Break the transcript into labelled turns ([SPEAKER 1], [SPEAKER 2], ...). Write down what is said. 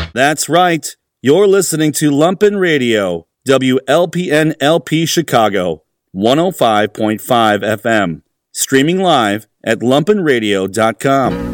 [SPEAKER 1] That's right. You're listening to Lumpen Radio, WLPN-LP Chicago, 105.5 FM. Streaming live at lumpenradio.com.